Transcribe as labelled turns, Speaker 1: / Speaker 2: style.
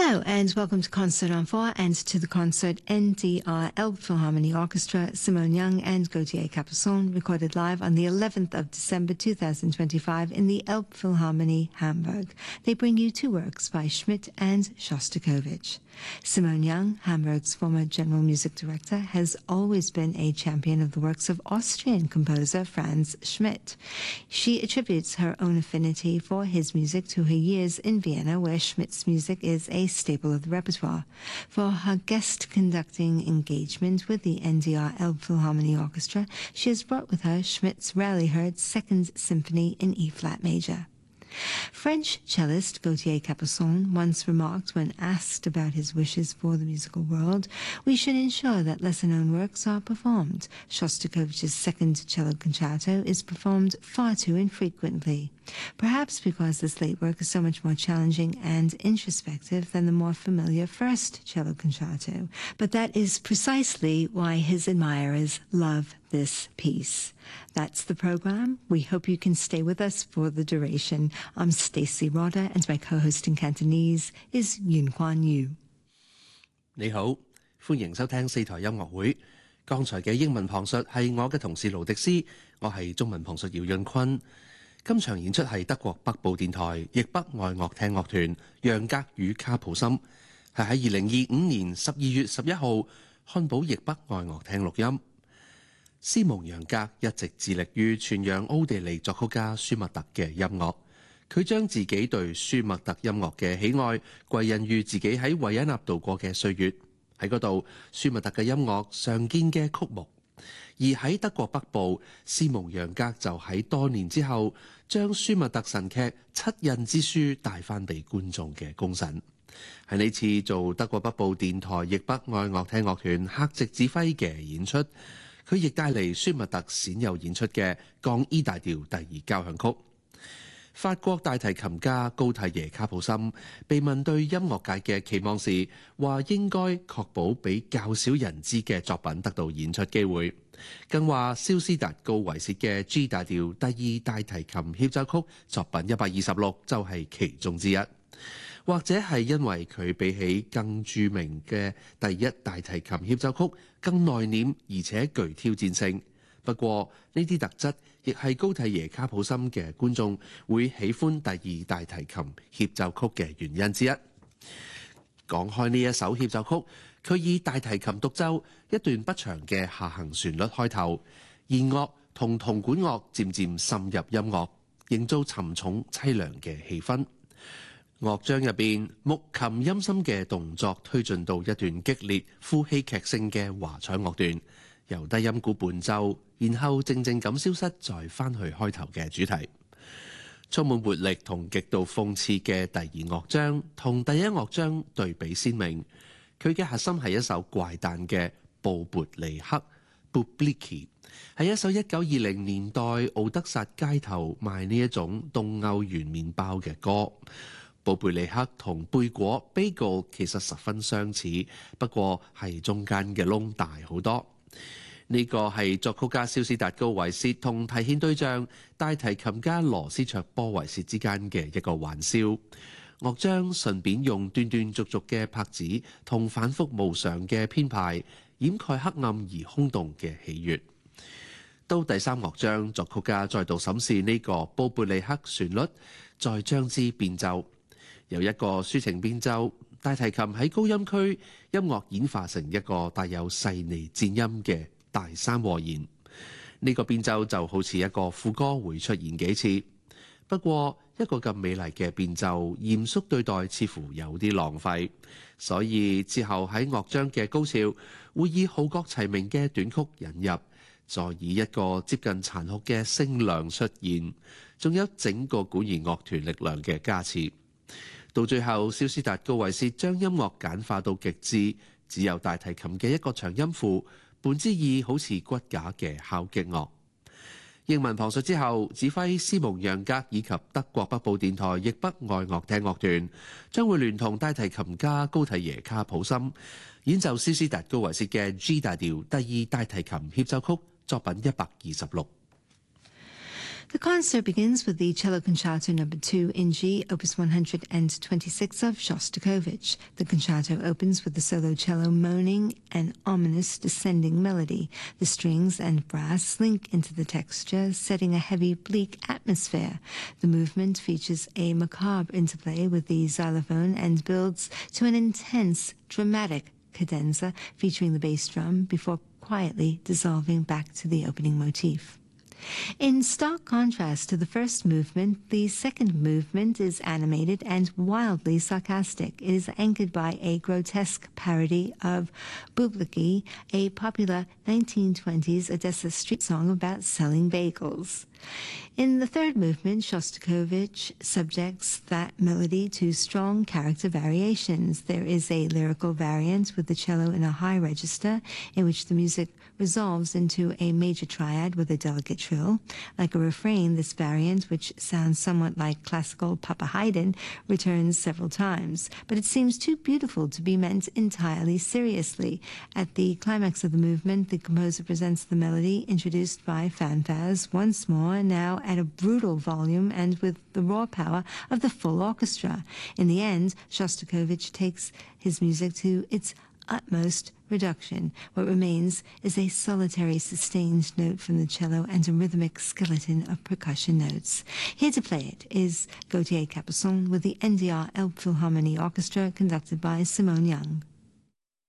Speaker 1: Hello and welcome to Concert on 4 and to the concert NDR Elbphilharmonie Orchestra, Simone Young and Gauthier Capuçon, recorded live on the 11th of December 2025 in the Elbphilharmonie, Hamburg. They bring you two works by Schmidt and Shostakovich. Simone Young, Hamburg's former general music director, has always been a champion of the works of Austrian composer Franz Schmidt. She attributes her own affinity for his music to her years in Vienna, where Schmidt's music is a staple of the repertoire. For her guest conducting engagement with the NDR Elbphilharmonie Orchestra, she has brought with her Schmidt's rarely heard Second Symphony in E-flat major. French cellist Gauthier Capuçon once remarked when asked about his wishes for the musical world, "We should ensure that lesser-known works are performed. Shostakovich's Second Cello Concerto is performed far too infrequently. Perhaps because this late work is so much more challenging and introspective than the more familiar First Cello Concerto. But that is precisely why his admirers love this piece." That's the program. We hope you can stay with us for the duration. I'm Stacey Rodder and my co-host in Cantonese is Yun Kuan Yu.
Speaker 2: 你好，歡迎收聽四台音樂會。剛才嘅英文旁述係我嘅同事盧迪斯，我係中文旁述姚潤坤。今場演出係德國北部電台易北愛樂廳樂團楊格與卡普森，係喺2025年12月11號漢堡易北愛樂廳錄音。斯蒙楊格一直致力於傳揚奧地利作曲家舒默特嘅音樂，佢將自己對舒默特音樂嘅喜愛歸因於自己喺維也納度過嘅歲月，喺嗰度舒默特嘅音樂常見嘅曲目。而喺德國北部，斯蒙楊格就喺多年之後將舒默特神劇《七印之書》帶翻俾觀眾嘅功臣。喺呢次做德國北部電台易北愛樂廳樂團客席指揮嘅演出，佢亦帶嚟舒默特鮮有演出嘅降 E 大調第二交響曲。法國大提琴家高蒂耶卡普森被問對音樂界嘅期望時，話應該確保俾較少人知嘅作品得到演出機會，更話蕭斯達高維薛嘅 G 大調第二大提琴協奏曲作品126就係其中之一。或者係因為佢比起更著名嘅第一大提琴協奏曲更內斂而且具挑戰性。不過呢啲特質亦係高蒂耶卡普森嘅觀眾會喜歡第二大提琴協奏曲嘅原因之一。講開呢一首協奏曲，佢以大提琴獨奏一段不長嘅下行旋律開頭，弦樂同銅管樂漸漸滲入音樂，營造沉重凄涼嘅氣氛。樂章入邊，木琴陰森嘅動作推進到一段激烈、富戲劇性嘅華彩樂段，由低音鼓伴奏，然後靜靜咁消失，再翻去開頭嘅主題。充滿活力同極度諷刺嘅第二樂章，同第一樂章對比鮮明。佢嘅核心係一首怪誕嘅布勃利克 （Bublicki）， 係一首1920年代奧德薩街頭賣呢一種凍漚圓麵包嘅歌。布貝利克同貝果 bagel 其實十分相似，不過係中間嘅窿大好多。呢個係作曲家蕭斯達高維薛同提獻對象大提琴家羅斯卓波維薛之間嘅一個玩笑。樂章順便用斷斷續續嘅拍子同反覆無常嘅編排，掩蓋黑暗而空洞嘅喜悅。到第三樂章，作曲家再度審視呢個布貝利克旋律，再將之變奏。由一個抒情變奏，大提琴喺高音區，音樂演化成一個帶有細膩漸音嘅大三和弦。呢個變奏就好似一個副歌會出現幾次。不過一個咁美麗嘅變奏，嚴肅對待似乎有啲浪費，所以之後喺樂章嘅高潮會以號角齊鳴嘅短曲引入，再以一個接近殘酷嘅聲量出現，仲有整個管弦樂團力量嘅加持。到最後，蕭斯達高維薛將音樂簡化到極致，只有大提琴嘅一個長音符，伴之意好似骨架嘅敲擊樂。英文旁述之後，指揮斯蒙楊格以及德國北部電台易北愛樂廳樂團將會聯同大提琴家高蒂耶卡普森演奏蕭斯達高維薛嘅 G 大調第二大提琴協奏曲作品126。
Speaker 1: The concert begins with the Cello Concerto No. 2 in G, Opus 126 of Shostakovich. The concerto opens with the solo cello moaning an ominous descending melody. The strings and brass link into the texture, setting a heavy, bleak atmosphere. The movement features a macabre interplay with the xylophone and builds to an intense, dramatic cadenza featuring the bass drum before quietly dissolving back to the opening motif. In stark contrast to the first movement, the second movement is animated and wildly sarcastic. It is anchored by a grotesque parody of Bubliki, a popular 1920s Odessa street song about selling bagels. In the third movement, Shostakovich subjects that melody to strong character variations. There is a lyrical variant with the cello in a high register, in which the music resolves into a major triad with a delicate trill. Like a refrain, this variant, which sounds somewhat like classical Papa Haydn, returns several times, but it seems too beautiful to be meant entirely seriously. At the climax of the movement, the composer presents the melody introduced by fanfares once more, now at a brutal volume and with the raw power of the full orchestra. In the end, Shostakovich takes his music to its utmost reduction. What remains is a solitary sustained note from the cello and a rhythmic skeleton of percussion notes. Here to play it is Gauthier Capuçon with the NDR Elbphilharmonie Orchestra, conducted by Simone Young.